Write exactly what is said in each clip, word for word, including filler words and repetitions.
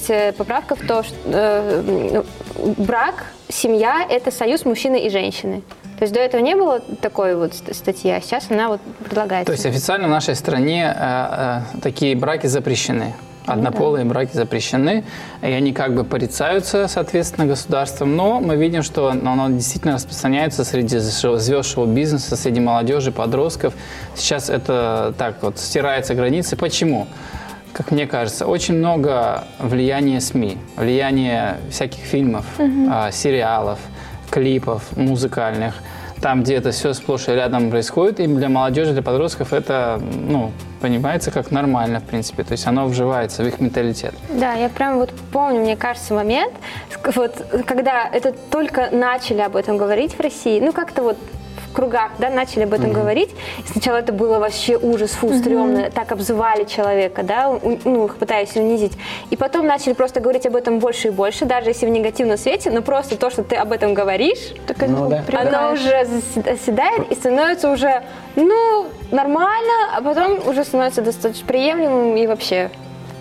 есть поправка в то, что э, брак, семья – это союз мужчины и женщины. То есть до этого не было такой вот статьи, а сейчас она вот предлагается. То есть официально в нашей стране э, э, такие браки запрещены. Однополые ну, да. браки запрещены, и они как бы порицаются, соответственно, государством, но мы видим, что оно действительно распространяется среди звезд шоу-бизнеса, среди молодежи, подростков. Сейчас это так вот стирается границы. Почему? Как мне кажется, очень много влияния СМИ, влияния всяких фильмов, угу. э, сериалов, клипов музыкальных, там, где это все сплошь и рядом происходит, и для молодежи, для подростков это, ну, понимается как нормально, в принципе, то есть оно вживается в их менталитет. Да, я прям вот помню, мне кажется, момент, вот, когда это только начали об этом говорить в России, ну, как-то вот в кругах, да, начали об этом mm-hmm. говорить. Сначала это было вообще ужас, фу, mm-hmm. стрёмно, так обзывали человека, да, у, ну, пытаясь унизить. И потом начали просто говорить об этом больше и больше, даже если в негативном свете, но просто то, что ты об этом говоришь, так ну, да. оно уже оседает и становится уже, ну, нормально, а потом уже становится достаточно приемлемым и вообще.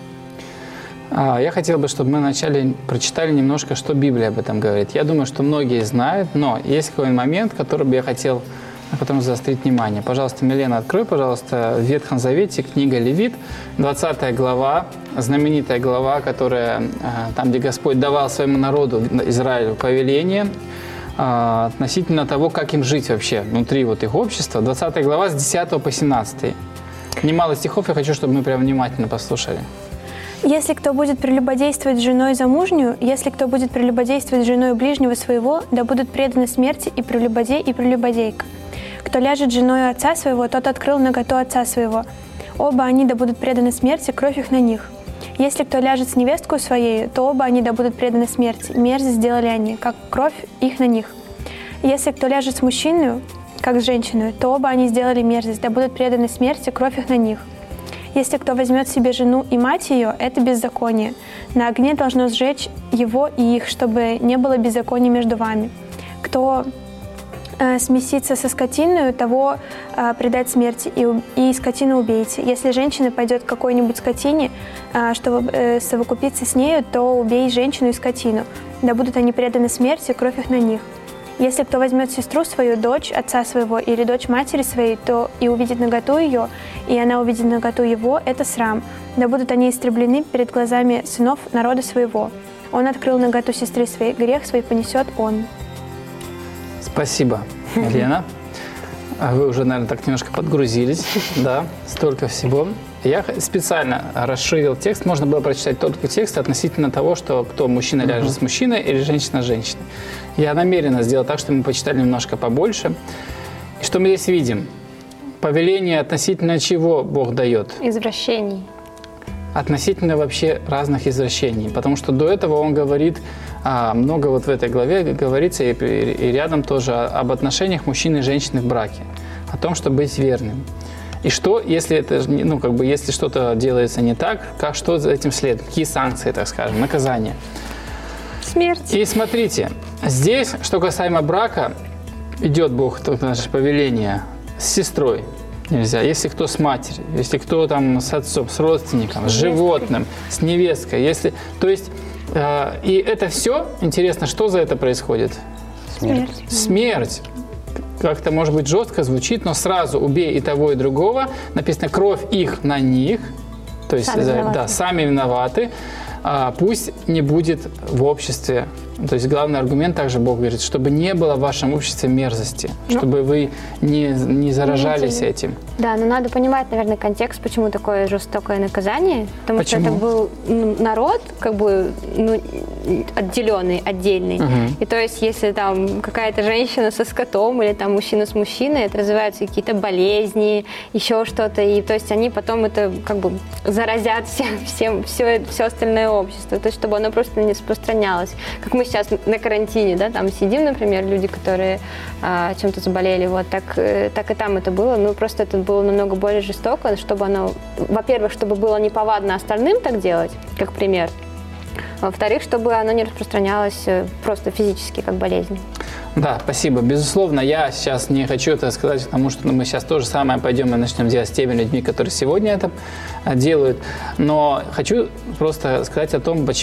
Я хотел бы, чтобы мы вначале прочитали немножко, что Библия об этом говорит. Я думаю, что многие знают, но есть какой-то момент, который бы я хотел, на котором заострить внимание. Пожалуйста, Милена, открой, пожалуйста, в Ветхом Завете, книга Левит, двадцатая глава, знаменитая глава, которая, там, где Господь давал своему народу, Израилю, повеление относительно того, как им жить вообще внутри вот их общества. двадцатая глава с десятого по семнадцатый. Немало стихов, я хочу, чтобы мы прям внимательно послушали. «Если кто будет прелюбодействовать с женой замужнюю, если кто будет прелюбодействовать с женой ближнего своего, да будут преданы смерти и прелюбодей, и прелюбодейка. Кто ляжет с женой отца своего, тот открыл наготу отца своего. Оба они да будут преданы смерти, кровь их на них. Если кто ляжет с невесткою своей, то оба они да будут преданы смерти. Мерзость сделали они, как кровь их на них. Если кто ляжет с мужчиной, как с женщиной, то оба они сделали мерзость, да будут преданы смерти, кровь их на них. Если кто возьмет себе жену и мать ее, это беззаконие. На огне должно сжечь его и их, чтобы не было беззакония между вами. Кто э, смесится со скотиной, того э, предать смерти, и, и скотину убейте. Если женщина пойдет к какой-нибудь скотине, э, чтобы э, совокупиться с нею, то убей женщину и скотину. Да будут они преданы смерти, кровь их на них. Если кто возьмет сестру свою, дочь отца своего или дочь матери своей, то и увидит наготу ее, и она увидит наготу его, это срам. Да будут они истреблены перед глазами сынов народа своего. Он открыл наготу сестры своей, грех свой понесет он». Спасибо, Елена. Вы уже, наверное, так немножко подгрузились, да, столько всего. Я специально расширил текст. Можно было прочитать только текст относительно того, что кто мужчина ляжет с мужчиной или женщина с женщиной. Я намеренно сделал так, что мы почитали немножко побольше. И что мы здесь видим? Повеление относительно чего Бог дает? Извращений. Относительно вообще разных извращений. Потому что до этого Он говорит, а, много вот в этой главе говорится, и, и рядом тоже об отношениях мужчины и женщины в браке. О том, чтобы быть верным. И что, если это, ну, как бы, если что-то делается не так, как, что за этим следует? Какие санкции, так скажем, наказания? Смерть. И смотрите, здесь, что касаемо брака, идет Бог, наше повеление, с сестрой нельзя. Если кто с матерью, если кто там с отцом, с родственником, с животным, с невесткой. Если, то есть, э, и это все, интересно, что за это происходит? Смерть. Смерть. Как-то, может быть, жестко звучит, но сразу убей и того, и другого. Написано, кровь их на них. То есть, сами виноваты. Да, сами виноваты. А, пусть не будет в обществе. То есть главный аргумент также Бог говорит, чтобы не было в вашем обществе мерзости, ну, чтобы вы не, не заражались не этим. Да, но надо понимать, наверное, контекст, почему такое жестокое наказание. Потому почему? что это был ну, народ, как бы, ну, отделенный, отдельный. Угу. И то есть, если там какая-то женщина со скотом или там мужчина с мужчиной, это развиваются какие-то болезни, еще что-то. И то есть они потом это как бы заразят всем, всем все, все остальное общество. То есть, чтобы оно просто не распространялось. Как мы сейчас на карантине, да, там сидим, например, люди, которые а, чем-то заболели, вот, так, так и там это было, ну, просто это было намного более жестоко, чтобы оно, во-первых, чтобы было неповадно остальным так делать, как пример, во-вторых, чтобы оно не распространялось просто физически, как болезнь. Да, спасибо. Безусловно, я сейчас не хочу это сказать, потому что мы сейчас то же самое пойдем и начнем делать с теми людьми, которые сегодня это делают. Но хочу просто сказать о том, почему